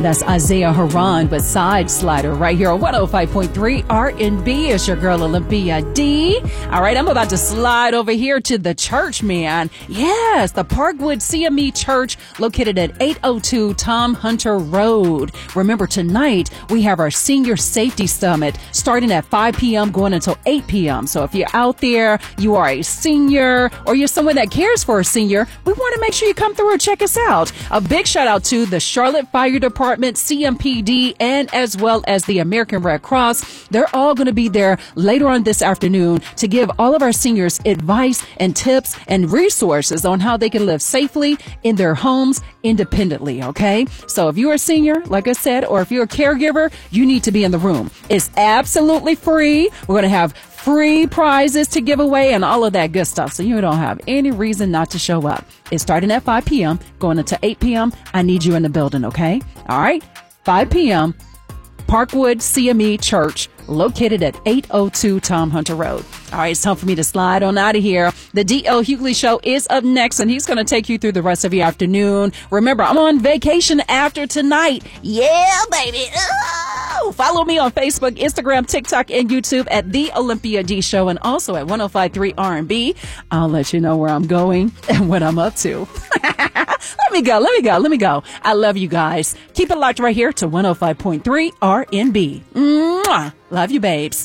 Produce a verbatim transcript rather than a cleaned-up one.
That's Isaiah Haran, but Side Slider right here on one oh five point three R and B. It's your girl Olympia D. All right, I'm about to slide over here to the church, man. Yes, the Parkwood C M E Church located at eight oh two Tom Hunter Road. Remember, tonight we have our Senior Safety Summit starting at five p.m. going until eight p.m. So if you're out there, you are a senior or you're someone that cares for a senior, we want to make sure you come through and check us out. A big shout out to the Charlotte Fire Department, C M P D, and as well as the American Red Cross. They're all going to be there later on this afternoon to give all of our seniors advice and tips and resources on how they can live safely in their homes independently, okay? So if you're a senior, like I said, or if you're a caregiver, you need to be in the room. It's absolutely free. We're going to have free prizes to give away and all of that good stuff. So you don't have any reason not to show up. It's starting at five p.m. going until eight p.m. I need you in the building, okay? All right. five p.m. Parkwood C M E Church, located at eight oh two Tom Hunter Road. All right, it's time for me to slide on out of here. The D L Hughley Show is up next, and he's going to take you through the rest of your afternoon. Remember, I'm on vacation after tonight. Yeah, baby. Ooh. Follow me on Facebook, Instagram, TikTok, and YouTube at The Olympia D Show, and also at one oh five point three R and B. I'll let you know where I'm going and what I'm up to. Let me go. Let me go. Let me go. I love you guys. Keep it locked right here to one oh five point three R and B. Mwah. Love you, babes.